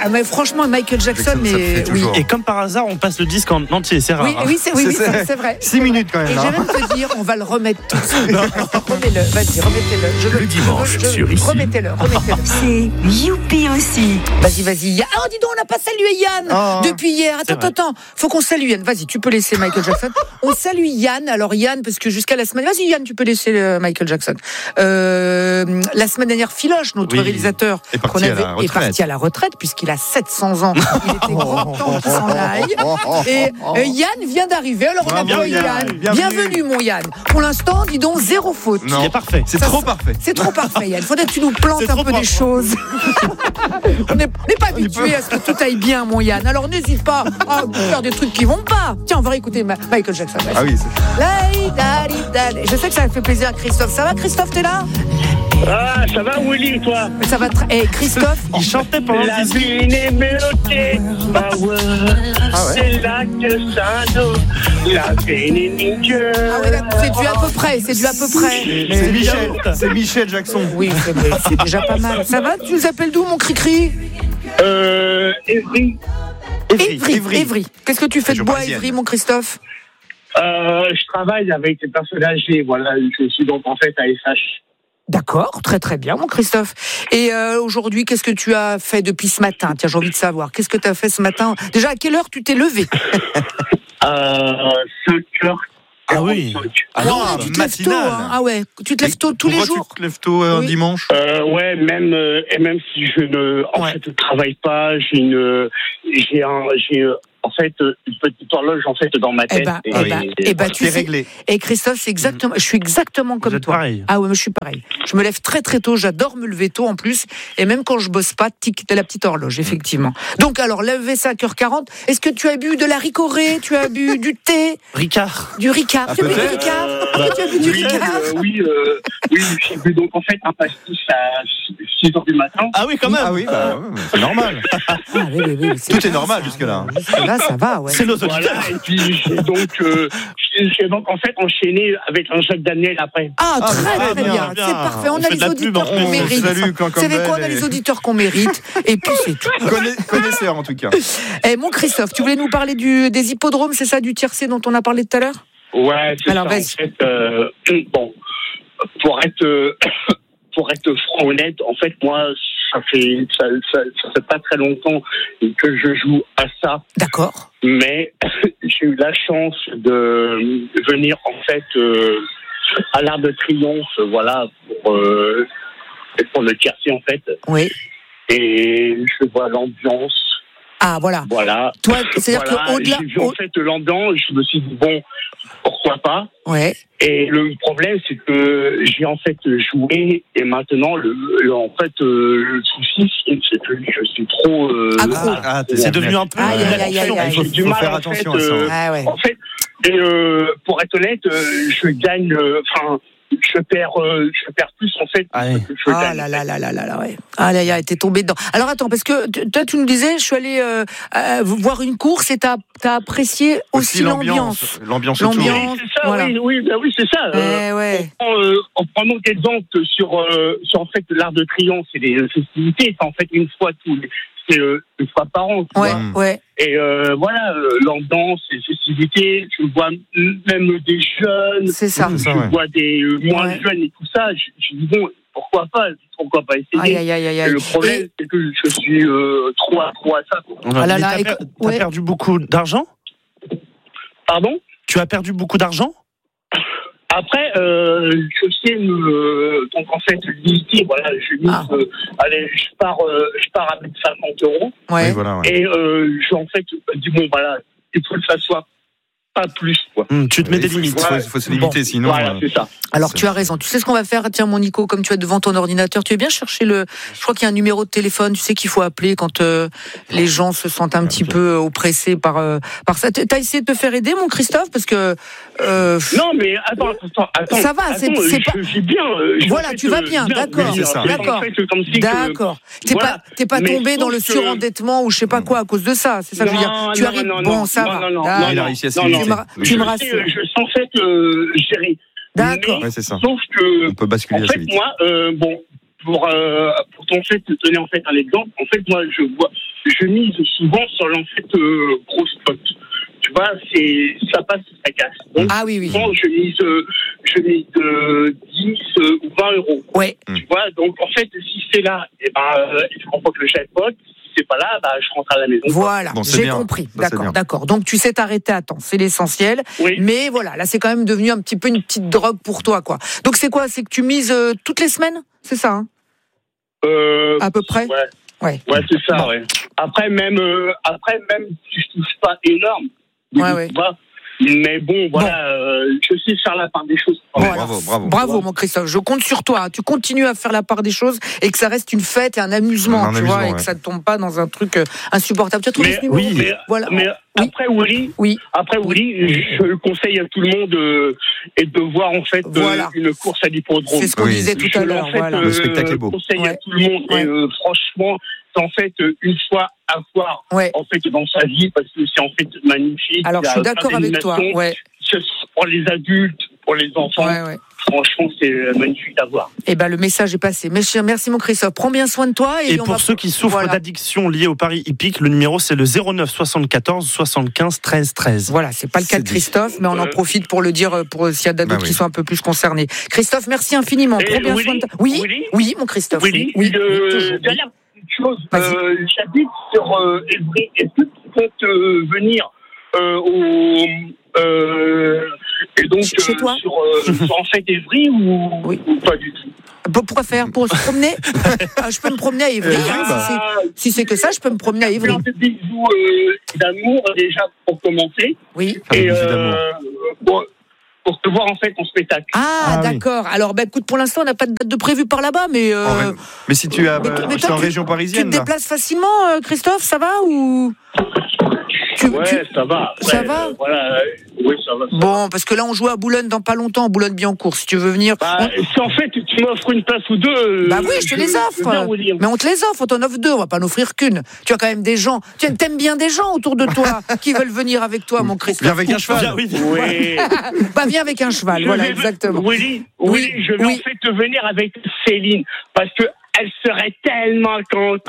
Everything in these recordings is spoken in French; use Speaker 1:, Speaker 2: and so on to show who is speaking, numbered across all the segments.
Speaker 1: mais franchement, Michael Jackson, oui.
Speaker 2: Et comme par hasard, on passe le disque en entier, c'est rare.
Speaker 1: Oui, c'est vrai.
Speaker 3: 6 minutes quand même.
Speaker 1: Et je vais même te dire, on va le remettre tout de suite. Remets-le, vas-y, remettez-le.
Speaker 4: Le dimanche sur Ici.
Speaker 1: Remettez-le.
Speaker 5: C'est Youpi aussi.
Speaker 1: Vas-y. Oh, dis donc, on n'a pas salué Yann depuis hier. Attends. Faut qu'on salue Yann. Vas-y, tu peux laisser Michael Jackson. On salue Yann. Alors Yann, parce que jusqu'à la semaine... Vas-y Yann, tu peux laisser Michael Jackson. La semaine dernière, Philoche, notre réalisateur,
Speaker 3: est parti
Speaker 1: à la retraite, puisqu'il a 700 ans. Il était grand temps qu'il s'en aille. Et Yann vient d'arriver. Alors on a vu Yann. Bienvenue mon Yann. Pour l'instant, dis donc, 0 faute.
Speaker 2: Non, c'est parfait.
Speaker 3: C'est trop parfait.
Speaker 1: C'est trop parfait Yann. Faudrait que tu nous plantes un peu des choses. On n'est pas habitué à ce que tout aille bien mon Yann. Alors n'hésite pas à faire des trucs qui vont pas. Tiens, on va réécouter Michael Jackson.
Speaker 3: Ah oui,
Speaker 1: je sais que ça fait plaisir à Christophe. Ça va Christophe, t'es là?
Speaker 6: Ah, ça va Willy, toi?
Speaker 1: Ça va Christophe,
Speaker 2: il chantait pendant
Speaker 6: la
Speaker 2: 18
Speaker 6: vie n'est mélodée, c'est là que ça nous. La vie n'est ni Dieu.
Speaker 1: Ah ouais, c'est du à peu près.
Speaker 3: C'est Michel Jackson.
Speaker 1: Oui, c'est déjà pas mal. Ça va? Tu nous appelles d'où, mon cri-cri? Évry. Qu'est-ce que tu fais de bois, Évry, mon Christophe?
Speaker 6: Je travaille avec des personnes âgées. Voilà, je suis donc en fait à SH.
Speaker 1: D'accord, très très bien, mon Christophe. Et aujourd'hui, qu'est-ce que tu as fait depuis ce matin? Tiens, j'ai envie de savoir. Qu'est-ce que tu as fait ce matin? Déjà, à quelle heure tu t'es levé?
Speaker 6: 5h.
Speaker 2: Ah oui.
Speaker 1: Tu te lèves tôt, hein. Ah ouais, tu te lèves tôt tous les jours.
Speaker 3: Tu te lèves tôt un dimanche?
Speaker 6: Ouais, même si je ne travaille pas, j'ai en fait une petite horloge en fait dans ma tête.
Speaker 1: Tu sais réglé. Et Christophe, c'est exactement, je suis exactement comme toi.
Speaker 2: Pareil.
Speaker 1: Ah ouais, moi je suis pareil. Je me lève très très tôt, j'adore me lever tôt en plus, et même quand je bosse pas, tic, t'as la petite horloge, effectivement. Donc alors, lever 5h40, est-ce que tu as bu de la ricorée, tu as bu du thé?
Speaker 2: Ricard.
Speaker 1: Du Ricard. Tu as bu du Ricard? Tu as bu du Ricard?
Speaker 6: Oui, j'ai bu donc en fait un pastis à 6h du matin.
Speaker 2: Ah oui, quand même.
Speaker 3: Ah oui, c'est normal.
Speaker 1: Oui,
Speaker 3: tout est normal jusque-là.
Speaker 1: Jusque-là, ça va, ouais.
Speaker 2: C'est nos auditeurs.
Speaker 6: Voilà, et puis j'ai donc en fait enchaîné avec un Jacques Daniel après.
Speaker 1: Ah, très bien. C'est parfait. On a les auditeurs qu'on mérite. Vous savez quoi, on a les auditeurs qu'on mérite. Et puis c'est tout.
Speaker 3: Connaisseur en tout cas.
Speaker 1: Mon Christophe, tu voulais nous parler des hippodromes, c'est ça, du tiercé dont on a parlé tout à l'heure?
Speaker 6: Ouais, c'est
Speaker 1: alors,
Speaker 6: ça. En fait, bon, pour être franc honnête, en fait, moi, ça fait pas très longtemps que je joue à ça.
Speaker 1: D'accord.
Speaker 6: Mais j'ai eu la chance de venir en fait à l'Arc de Triomphe, voilà, pour le tiercé en fait.
Speaker 1: Oui.
Speaker 6: Et je vois l'ambiance.
Speaker 1: Ah voilà.
Speaker 6: Voilà.
Speaker 1: Toi, c'est-à-dire qu'au-delà,
Speaker 6: j'ai vu en fait l'ambiance, je me suis dit bon, pourquoi pas.
Speaker 1: Ouais.
Speaker 6: Et le problème, c'est que j'ai en fait joué et maintenant le souci, c'est que je suis trop
Speaker 1: accro.
Speaker 2: C'est devenu un peu.
Speaker 3: Il faut faire attention à ça.
Speaker 6: En fait, pour être honnête, je gagne. Je perds plus en fait.
Speaker 1: Ouais. Ah là, t'es tombé dedans. Alors attends, parce que toi tu nous disais, je suis allé voir une course et t'as apprécié aussi l'ambiance.
Speaker 3: L'ambiance.
Speaker 6: Oui, c'est ça. Voilà. Oui, c'est ça. En prenant exemple sur en fait l'Arc de Triompphe, c'est des festivités, c'est en fait une fois une fois par an.
Speaker 1: Ouais.
Speaker 6: Et voilà, l'ambiance, les festivités, tu vois même des jeunes,
Speaker 1: c'est ça.
Speaker 6: Tu vois des moins jeunes et tout ça. Je dis bon, pourquoi pas essayer.
Speaker 1: Aïe.
Speaker 6: Le problème, c'est que je suis trop accro à ça.
Speaker 2: T'as perdu beaucoup d'argent?
Speaker 6: Pardon?
Speaker 2: Tu as perdu beaucoup d'argent?
Speaker 6: Après, je sais donc en fait limiter, voilà, je pars avec 50 €.
Speaker 1: Ouais.
Speaker 6: Et je en fait dis bon voilà, il faut que ça soit pas plus quoi.
Speaker 2: Tu te mets des limites.
Speaker 3: Il faut se limiter, sinon.
Speaker 6: Voilà, c'est ça.
Speaker 1: Alors tu as raison. Tu sais ce qu'on va faire? Tiens mon Nico, comme tu es devant ton ordinateur, tu veux bien chercher je crois qu'il y a un numéro de téléphone, tu sais qu'il faut appeler quand les gens se sentent un petit peu oppressés par ça. T'as essayé de te faire aider, mon Christophe, parce que
Speaker 6: non mais attends.
Speaker 1: Ça va, c'est pas.
Speaker 6: J'ai bien.
Speaker 1: Voilà, tu vas bien, d'accord. D'accord. T'es pas tombé dans le surendettement ou je sais pas quoi à cause de ça. C'est ça que je veux dire. Tu arrives. Bon, ça va.
Speaker 3: Il a réussi à se limiter.
Speaker 1: Tu me rassures.
Speaker 6: Je sens en fait gérer.
Speaker 1: D'accord.
Speaker 3: Ouais, c'est ça.
Speaker 6: Sauf que
Speaker 3: on peut basculer
Speaker 6: en
Speaker 3: assez
Speaker 6: fait
Speaker 3: vite.
Speaker 6: moi pour en fait te donner en fait un exemple, en fait moi je vois je mise souvent sur l'enfait gros spot. Tu vois, ça passe, ça casse. Donc,
Speaker 1: oui.
Speaker 6: souvent, je mise 10 ou 20 euros.
Speaker 1: Ouais.
Speaker 6: Tu vois, donc en fait, si c'est là, je remporte le jackpot. Si c'est pas là, je rentre à la maison.
Speaker 1: Voilà, j'ai compris. D'accord. Donc tu sais t'arrêter à temps, c'est l'essentiel. Oui. Mais voilà, là c'est quand même devenu un petit peu une petite drogue pour toi, quoi. Donc c'est quoi? C'est que tu mises toutes les semaines? C'est ça, hein? À peu près. Ouais,
Speaker 6: c'est ça. Bon. Ouais. Après même si je touche pas énorme.
Speaker 1: Ouais.
Speaker 6: Mais bon, voilà, je sais faire la part des choses.
Speaker 1: Bravo, mon Christophe. Je compte sur toi. Tu continues à faire la part des choses et que ça reste une fête et un amusement, et que ça ne tombe pas dans un truc insupportable. Tu as trouvé ce numéro?
Speaker 6: Mais après Willy, je conseille à tout le monde et de voir en fait une course à l'hippodrome.
Speaker 1: C'est ce qu'on disait tout à l'heure.
Speaker 3: Le spectacle est beau.
Speaker 6: Je conseille à tout le monde et franchement, c'est en fait une fois à voir en fait dans sa vie parce que c'est en fait magnifique.
Speaker 1: Alors je suis d'accord avec toi.
Speaker 6: Pour les adultes, pour les enfants. Franchement, c'est magnifique à voir.
Speaker 1: Le message est passé. Merci mon Christophe. Prends bien soin de toi.
Speaker 2: Et pour ceux qui souffrent d'addiction liée au pari hippique, le numéro c'est le 09 74 75 13 13.
Speaker 1: Voilà, c'est pas le cas de Christophe, mais on en profite pour le dire pour s'il y a d'autres qui sont un peu plus concernés. Christophe, merci infiniment. Prends bien soin de toi. Oui, mon Christophe.
Speaker 6: Oui. Dernière chose, j'habite sur Évry. Est-ce que tu peux venir et donc
Speaker 1: chez toi
Speaker 6: sur en fait Évry ou pas du tout?
Speaker 1: Pourquoi faire? Pour se promener? Je peux me promener à Évry. Si c'est que ça, je peux me promener à Évry.
Speaker 6: Un petit bisou d'amour déjà pour commencer.
Speaker 1: Oui.
Speaker 6: Et pour te voir en fait en spectacle.
Speaker 1: D'accord. Alors écoute, pour l'instant on n'a pas de date de prévu par là-bas, mais
Speaker 3: si tu es en région parisienne,
Speaker 1: tu te déplaces facilement, Christophe, ça va ou?
Speaker 6: Ça va.
Speaker 1: Ça va.
Speaker 6: Voilà. Oui, ça va.
Speaker 1: Bon, parce que là on joue à Boulogne dans pas longtemps, à Boulogne-Billancourt. Si tu veux venir.
Speaker 6: Si en fait tu m'offres une place ou deux.
Speaker 1: Oui, je te les offre. Mais on te les offre, on t'en offre deux, on va pas en offrir qu'une. Tu as quand même des gens. Tu aimes bien des gens autour de toi qui veulent venir avec toi, mon Christophe.
Speaker 3: Viens avec un cheval.
Speaker 6: Oui.
Speaker 1: Viens avec un cheval, exactement.
Speaker 6: Oui, je vais en fait te venir avec Céline parce que elle serait tellement contente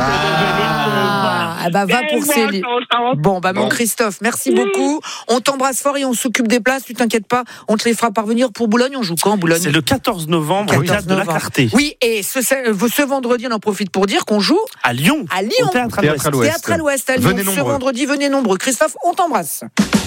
Speaker 6: de
Speaker 1: venir. Va pour Céline. Bon, mon Christophe, merci beaucoup. On t'embrasse fort et on s'occupe des places, tu t'inquiètes pas. On te les fera parvenir pour Boulogne. On joue quand, Boulogne?
Speaker 2: C'est le 14 novembre, au Théâtre de la Clarté.
Speaker 1: Oui, et ce vendredi, on en profite pour dire qu'on joue
Speaker 2: à Lyon.
Speaker 1: Au
Speaker 2: Théâtre
Speaker 1: à l'Ouest. À Lyon. Ce vendredi, venez nombreux. Christophe, on t'embrasse.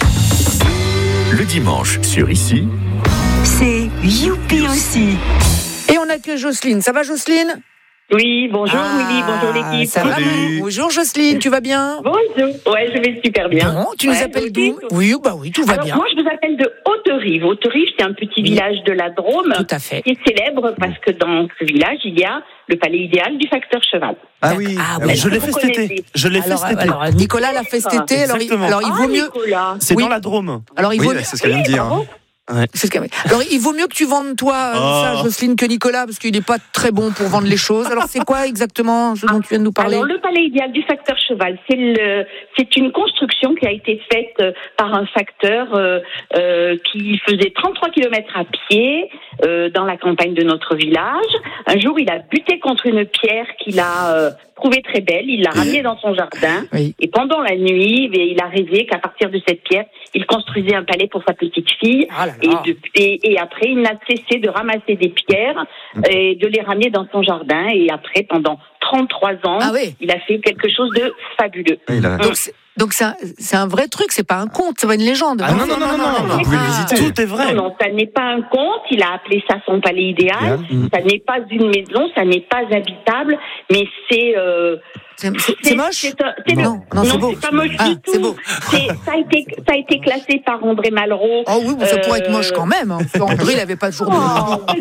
Speaker 4: Le dimanche, sur Ici,
Speaker 5: c'est Youpi aussi.
Speaker 1: Et on accueille Jocelyne. Ça va, Jocelyne?
Speaker 7: Oui, bonjour Willy, bonjour l'équipe.
Speaker 1: Ça va? Bonjour Jocelyne, tu vas bien?
Speaker 7: Bonjour, je vais super bien.
Speaker 1: Bon, tu nous appelles d'où? Oui, tout va bien.
Speaker 7: Moi, je vous appelle de Haute-Rive. Haute-Rive, c'est un petit village de la Drôme.
Speaker 1: Tout à fait.
Speaker 7: Qui est célèbre parce que dans ce village, il y a le palais idéal du facteur cheval.
Speaker 2: Je l'ai fait cet été.
Speaker 1: Alors, Nicolas l'a fait cet été. Alors, il vaut mieux.
Speaker 2: C'est dans la Drôme.
Speaker 3: Alors, il vaut mieux. C'est ce qu'elle vient de dire.
Speaker 1: Alors, il vaut mieux que tu vendes toi ça, Jocelyne, que Nicolas, parce qu'il n'est pas très bon pour vendre les choses. Alors, c'est quoi exactement ce dont tu viens de nous parler?
Speaker 7: Alors, le palais idéal du facteur cheval, c'est une construction qui a été faite par un facteur qui faisait 33 km à pied dans la campagne de notre village. Un jour, il a buté contre une pierre qu'il a trouvée très belle. Il l'a ramenée dans son jardin. Oui. Et pendant la nuit, il a rêvé qu'à partir de cette pierre, il construisait un palais pour sa petite fille. Et après, il n'a cessé de ramasser des pierres et de les ramener dans son jardin. Et après, pendant 33 ans, il a fait quelque chose de fabuleux.
Speaker 1: Donc c'est un vrai truc, c'est pas un conte, c'est pas une légende.
Speaker 3: Non, vous pouvez le visiter.
Speaker 2: Tout est vrai.
Speaker 7: Non, ça n'est pas un conte, il a appelé ça son palais idéal. Ça n'est pas une maison, ça n'est pas habitable, mais c'est
Speaker 1: moche.
Speaker 7: Non,
Speaker 1: c'est beau.
Speaker 7: C'est pas moche du tout.
Speaker 1: C'est beau.
Speaker 7: Ça a été classé par André Malraux.
Speaker 1: Oh oui, ça pourrait être moche quand même. André, il avait pas toujours de...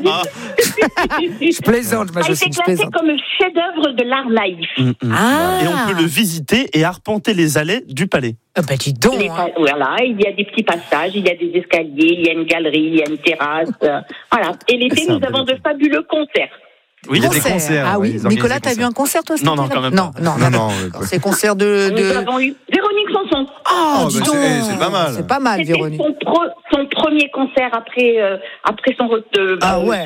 Speaker 1: Je plaisante,
Speaker 7: je suis plaisante. Ça a été classé comme chef-d'œuvre de l'art naïf.
Speaker 2: Et on peut le visiter et arpenter les allées du palais.
Speaker 1: Dis donc.
Speaker 7: Voilà, il y a des petits passages, il y a des escaliers, il y a une galerie, il y a une terrasse. Voilà. Et l'été, nous avons de fabuleux concerts.
Speaker 3: Oui, il y a des concerts.
Speaker 1: Nicolas, t'as vu un concert, toi?
Speaker 2: Non, quand même pas.
Speaker 1: Non. C'est concert de...
Speaker 7: Nous avons eu Véronique chansons.
Speaker 1: Dis donc.
Speaker 3: C'est pas mal.
Speaker 1: C'est pas mal,
Speaker 7: C'était
Speaker 1: Véronique.
Speaker 7: son premier concert après son retour.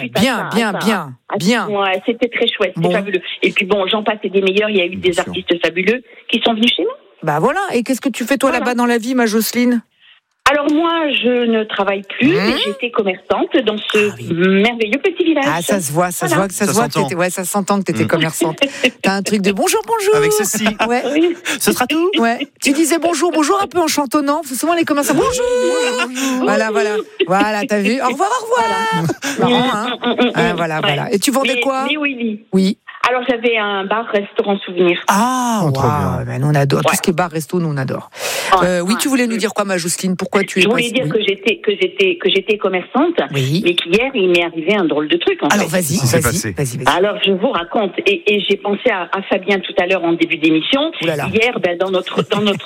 Speaker 1: Bien.
Speaker 7: Ouais, c'était très chouette, c'était fabuleux. Et puis bon, j'en passe et des meilleurs. Il y a eu des artistes fabuleux qui sont venus chez nous.
Speaker 1: Bah voilà. Et qu'est-ce que tu fais toi là-bas dans la vie, ma Jocelyne?
Speaker 7: Alors moi, je ne travaille plus, mais j'étais commerçante dans ce merveilleux petit village.
Speaker 1: Ah, ça se voit, ça se voit que ça se voit. Ça s'entend que t'étais commerçante. T'as un truc de bonjour.
Speaker 3: Avec ceci.
Speaker 1: Ouais.
Speaker 7: Oui.
Speaker 2: Ce sera tout.
Speaker 1: Ouais. Tu disais bonjour un peu en chantonnant. Parce que souvent les commerçants bonjour. Voilà, t'as vu. Au revoir. Marrant, hein. Voilà. Et tu vendais quoi? Oui.
Speaker 7: Alors j'avais un bar-restaurant souvenir.
Speaker 1: Ah, nous on adore. Tout ce qui est bar-resto, nous on adore. Oui, tu voulais nous dire quoi, ma Jocelyne? Pourquoi tu es?
Speaker 7: Je voulais dire que j'étais commerçante, mais qu'hier il m'est arrivé un drôle de truc.
Speaker 1: Alors vas-y.
Speaker 7: Alors je vous raconte, et j'ai pensé à Fabien tout à l'heure en début d'émission. Hier, dans notre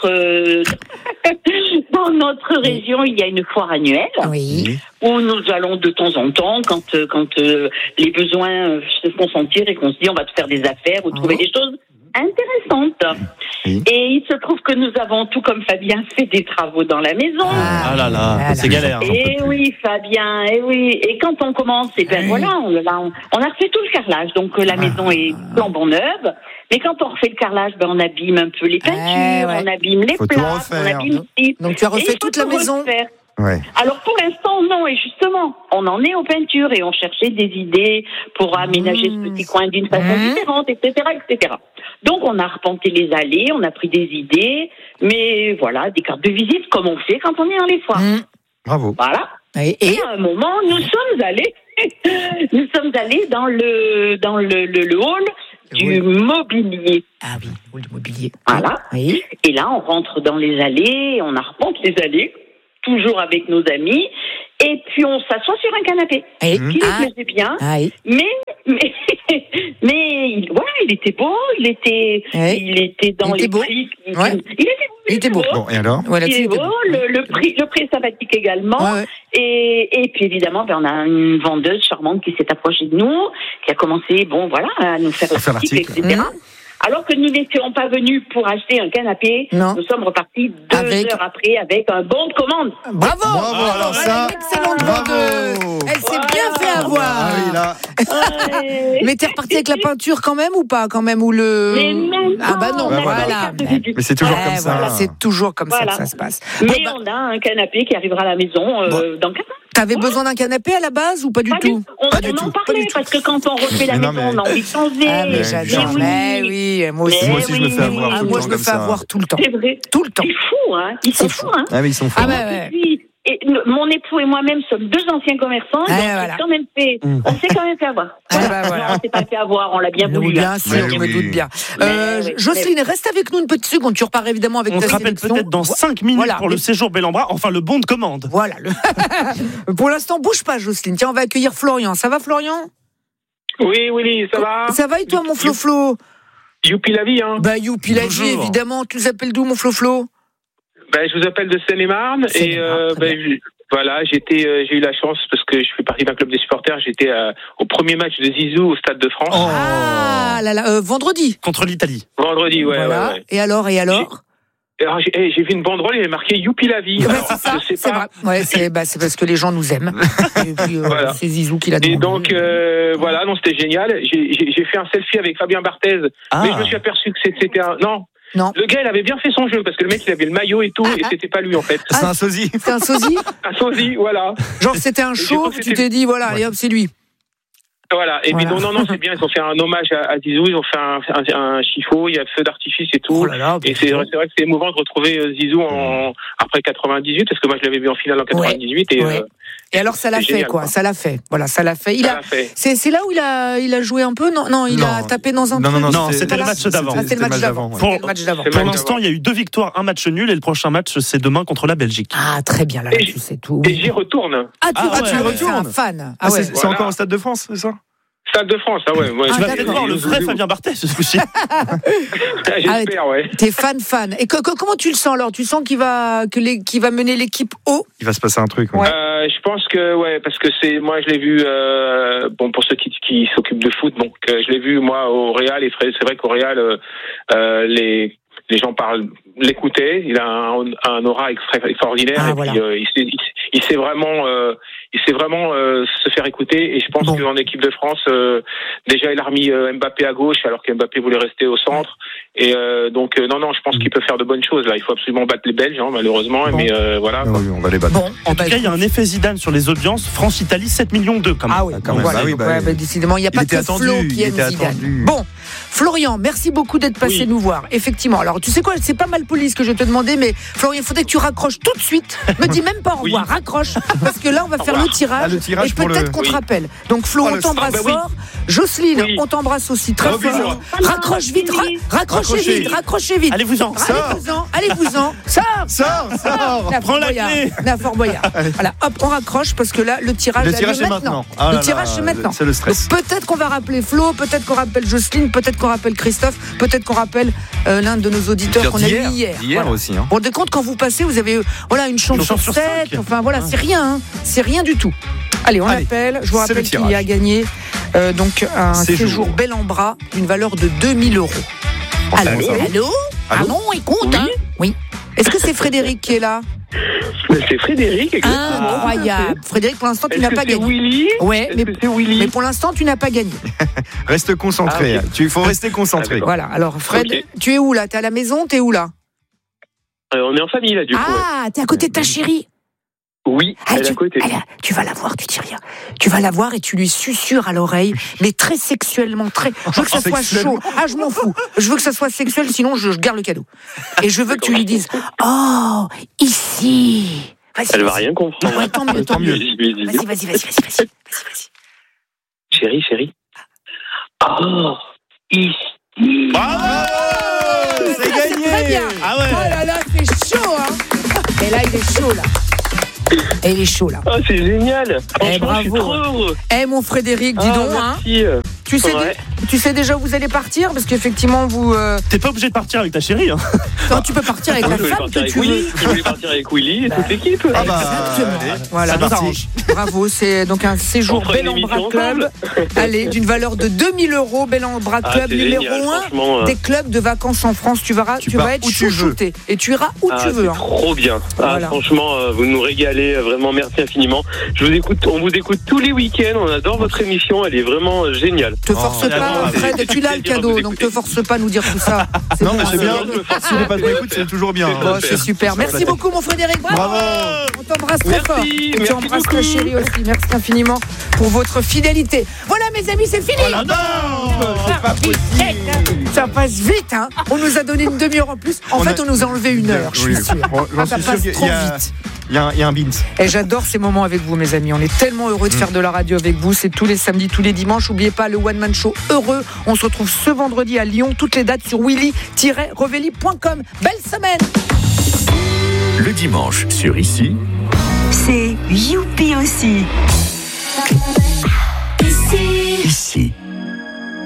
Speaker 7: dans notre région, il y a une foire annuelle.
Speaker 1: Oui.
Speaker 7: Où nous allons de temps en temps, quand les besoins se font sentir et qu'on se dit on va faire des affaires ou trouver des choses intéressantes. Et il se trouve que nous avons, tout comme Fabien, fait des travaux dans la maison.
Speaker 2: Ah là là, c'est galère.
Speaker 7: Et oui, Fabien, et oui. Et quand on commence, on a refait tout le carrelage. Donc la maison est flambant neuve. Mais quand on refait le carrelage, on abîme un peu les peintures, on abîme les plaques, on abîme ici.
Speaker 1: Donc tu as refait toute la maison.
Speaker 3: Ouais.
Speaker 7: Alors pour l'instant non, et justement on en est aux peintures et on cherchait des idées pour aménager ce petit coin d'une façon différente, etc. Donc on a repenté les allées, on a pris des idées, mais voilà, des cartes de visite comme on fait quand on est dans les foires.
Speaker 3: Bravo.
Speaker 7: Voilà. Et à un moment nous sommes allés dans le hall du mobilier.
Speaker 1: Ah oui, hall du mobilier.
Speaker 7: Voilà.
Speaker 1: Oui.
Speaker 7: Et là on rentre dans les allées, on arpente les allées. Toujours avec nos amis, et puis on s'assoit sur un canapé. Qui nous plaisait bien, mais il était beau, il était dans les prix.
Speaker 1: Il était beau.
Speaker 3: Bon, et alors?
Speaker 7: Il est beau, le prix est sympathique également. Et puis évidemment, on a une vendeuse charmante qui s'est approchée de nous, qui a commencé, à nous faire l'article, etc. Alors que nous n'étions pas venus pour acheter un canapé, nous sommes repartis 2 heures après avec un bon de commande.
Speaker 1: Bravo.
Speaker 3: Alors ça,
Speaker 1: excellente vendeuse. Elle s'est bien fait avoir. Mais t'es reparti avec la peinture quand même ou pas, ou le...
Speaker 7: Mais non.
Speaker 1: Voilà.
Speaker 3: Mais c'est toujours comme ça.
Speaker 1: Voilà, c'est toujours comme ça que ça se passe.
Speaker 7: Mais on a un canapé qui arrivera à la maison dans 4 ans.
Speaker 1: T'avais besoin d'un canapé à la base ou pas du tout?
Speaker 7: On en parlait parce que quand on refait la maison, on a envie de changer.
Speaker 1: Mais j'adore. Moi aussi.
Speaker 3: Moi aussi, je me fais avoir tout le temps.
Speaker 1: Moi, je me fais avoir tout le temps.
Speaker 7: C'est vrai.
Speaker 1: Tout le temps.
Speaker 7: C'est fou, hein. Ils sont fous, hein.
Speaker 3: Ah, mais ils sont fous.
Speaker 7: Et mon époux et moi-même sommes 2 anciens commerçants, donc on s'est quand même fait avoir. On s'est pas fait avoir, on l'a bien voulu.
Speaker 1: Bien sûr, je me doute bien. Jocelyne, reste avec nous une petite seconde. Tu repars évidemment avec ta sélection.
Speaker 2: On se rappelle peut-être dans 5 minutes pour le séjour Bel-en-Bras, enfin le bon de commande.
Speaker 1: Voilà. Pour l'instant, bouge pas, Jocelyne. Tiens, on va accueillir Florian. Ça va, Florian?
Speaker 6: Oui, ça va.
Speaker 1: Ça va et toi, mon Flo-Flo?
Speaker 6: Youpi la vie, hein.
Speaker 1: Youpi la vie, évidemment. Tu nous appelles d'où, mon Flo-Flo?
Speaker 6: Je vous appelle de Seine-et-Marne et j'ai eu la chance parce que je fais partie d'un club des supporters. J'étais au premier match de Zizou au Stade de France.
Speaker 1: Vendredi
Speaker 2: contre l'Italie.
Speaker 6: Vendredi, ouais.
Speaker 1: Et alors
Speaker 6: j'ai vu une banderole, il y avait marqué Youpi la vie. Alors,
Speaker 1: c'est ça, c'est vrai. C'est parce que les gens nous aiment. Et puis, c'est Zizou qui l'a demandé.
Speaker 6: Et donc donc c'était génial. J'ai fait un selfie avec Fabien Barthez, mais je me suis aperçu que c'était un Non. Le gars, il avait bien fait son jeu, parce que le mec, il avait le maillot et tout, et c'était pas lui, en fait.
Speaker 3: C'est un sosie.
Speaker 1: C'est un sosie?
Speaker 6: Un sosie, voilà.
Speaker 1: Genre, c'était un chauve, tu t'es dit, allez hop, c'est lui.
Speaker 6: Voilà. Et puis, non, c'est bien. Ils ont fait un hommage à Zizou, ils ont fait un chiffon, il y a feu d'artifice et tout. Et c'est vrai que c'est émouvant de retrouver Zizou après 98, parce que moi, je l'avais vu en finale en 98.
Speaker 1: Et alors, ça l'a fait,
Speaker 6: génial,
Speaker 1: quoi. Ça l'a fait. Voilà, ça l'a fait. C'est là où il a joué un peu? Non, il a tapé dans un truc.
Speaker 2: Non, c'était le match d'avant.
Speaker 1: C'était le match d'avant.
Speaker 2: Pour l'instant, il y a eu 2 victoires, 1 match nul, et le prochain match, c'est demain contre la Belgique.
Speaker 1: Ah, très bien, là, tu sais tout.
Speaker 6: Et j'y retourne.
Speaker 1: Tu y retournes? Fan.
Speaker 3: C'est encore au Stade de France, c'est ça?
Speaker 6: Stade de France, ouais.
Speaker 2: Tu vas peut-être voir le vrai Fabien Barthez ce coup-ci.
Speaker 6: J'espère, ouais.
Speaker 1: T'es fan. Et comment tu le sens alors? Tu sens qu'il va mener l'équipe haut?
Speaker 3: Il va se passer un truc.
Speaker 6: Je pense que parce que moi je l'ai vu. Pour ceux qui s'occupent de foot, donc je l'ai vu moi au Real. Et c'est vrai qu'au Real, les gens l'écoutaient. Il a un aura extraordinaire et
Speaker 1: voilà.
Speaker 6: puis il sait vraiment se faire écouter. Et je pense qu'en équipe de France, déjà il a remis Mbappé à gauche alors que Mbappé voulait rester au centre. Et donc non, je pense qu'il peut faire de bonnes choses là. Il faut absolument battre les Belges, malheureusement. Mais voilà.
Speaker 3: Oui, on va les battre.
Speaker 2: En tout cas, il y a un effet Zidane sur les audiences. France-Italie, 7 millions d'eux quand même.
Speaker 1: Ah oui,
Speaker 3: quand même.
Speaker 1: voilà. Décidément, il n'y a pas que Flo qui aime Zidane. Bon, Florian, merci beaucoup d'être passé nous voir. Effectivement. Alors, tu sais quoi, c'est pas mal poli ce que je vais te demander, mais Florian, il faudrait que tu raccroches tout de suite. Me dis même pas au revoir, raccroche, parce que là, on va faire le tirage. Et peut-être qu'on te rappelle. Donc, Flo, on t'embrasse fort. Jocelyne, on t'embrasse aussi très fort. Raccroche vite, raccrochez vite.
Speaker 2: Allez-vous-en.
Speaker 1: Allez-vous-en. Sors.
Speaker 2: Prends la clé.
Speaker 1: Fort Boyard. Voilà, hop, on raccroche parce que là, le tirage
Speaker 3: c'est maintenant.
Speaker 1: Le tirage, c'est maintenant.
Speaker 3: C'est le stress.
Speaker 1: Donc, peut-être qu'on va rappeler Flo, peut-être qu'on rappelle Jocelyne, peut-être qu'on rappelle Christophe, peut-être qu'on rappelle l'un de nos auditeurs qu'on a eu hier.
Speaker 3: Hier aussi.
Speaker 1: Vous vous rendez compte, quand vous passez, vous avez une chance sur 7. Enfin voilà, c'est rien. C'est rien du tout. Allez, on appelle. Je vous rappelle qu'il y a gagné donc un séjour bel en bras d'une valeur de 2000 €. Allô. Ah non, écoute. Oui. Est-ce que c'est Frédéric qui est là?
Speaker 6: C'est Frédéric, exactement.
Speaker 1: Incroyable. Frédéric, pour l'instant, tu n'as pas gagné.
Speaker 6: Willy
Speaker 1: c'est Willy. Mais pour l'instant, tu n'as pas gagné.
Speaker 3: Reste concentré. Il faut rester concentré.
Speaker 1: Voilà. Alors, Fred, tu es où là? T'es à la maison? T'es où là?
Speaker 6: On est en famille là, du coup.
Speaker 1: Ah, t'es à côté de ta chérie?
Speaker 6: Oui, elle est à côté.
Speaker 1: Tu vas la voir, tu dis rien. Tu vas la voir et tu lui susurres à l'oreille, mais très sexuellement, Je veux que ça soit chaud. Ah, je m'en fous. Je veux que ça soit sexuel, sinon je garde le cadeau. Et je veux que tu lui dises, oh, ici.
Speaker 6: Elle va rien comprendre.
Speaker 1: Ouais, tant mieux. Vas-y.
Speaker 6: Chérie. Oh, ici.
Speaker 3: C'est gagné.
Speaker 1: Très bien.
Speaker 2: Ah ouais.
Speaker 1: Oh là là, c'est chaud, hein. Et là, il est chaud, là. Et il est chaud là.
Speaker 6: Oh, c'est génial.
Speaker 1: Bravo.
Speaker 6: Je suis trop heureux.
Speaker 1: Mon Frédéric, dis donc.
Speaker 6: Merci.
Speaker 1: Tu sais déjà où vous allez partir? Parce qu'effectivement, vous...
Speaker 2: T'es pas obligé de partir avec ta chérie.
Speaker 1: Non, tu peux partir avec la femme que tu veux.
Speaker 6: Je voulais partir avec Willy et toute l'équipe.
Speaker 1: Exactement. Voilà. Bravo, c'est donc un séjour Bel en Bras Club. Allez, d'une valeur de 2000 €. Bel en Bras Club, numéro 1 des clubs de vacances en France. Tu vas être chouchouté. Et tu iras où tu veux.
Speaker 6: C'est trop bien. Franchement, vous nous régalez. Vraiment, merci infiniment. On vous écoute tous les week-ends. On adore votre émission. Elle est vraiment géniale.
Speaker 1: Te force pas, Fred. Tu l'as le cadeau, donc te force pas à nous dire tout ça.
Speaker 3: Non, mais c'est bien. Si les pas de écoute, c'est toujours bien.
Speaker 1: C'est super. Merci beaucoup, mon Frédéric. Bravo. On t'embrasse très fort. Et tu embrasses ta chérie aussi. Merci infiniment pour votre fidélité. Voilà, mes amis, c'est fini. Ça passe vite, hein. On nous a donné une demi-heure en plus. En fait, on nous a enlevé 1 heure, je suis sûr. Ça passe trop vite.
Speaker 3: Il y a un bins.
Speaker 1: Et j'adore ces moments avec vous, mes amis. On est tellement heureux de faire de la radio avec vous. C'est tous les samedis, tous les dimanches. N'oubliez pas le One Man Show heureux. On se retrouve ce vendredi à Lyon. Toutes les dates sur willy-revelli.com. Belle semaine.
Speaker 4: Le dimanche sur Ici,
Speaker 5: c'est Youpi aussi.